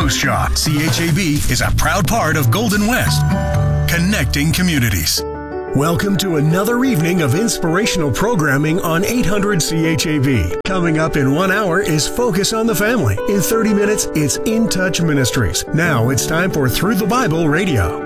Post Shaw. CHAB is a proud part of Golden West, connecting communities. Welcome to another evening of inspirational programming on 800 CHAB. Coming up in 1 hour is Focus on the Family. In 30 minutes, it's In Touch Ministries. Now it's time for Through the Bible Radio.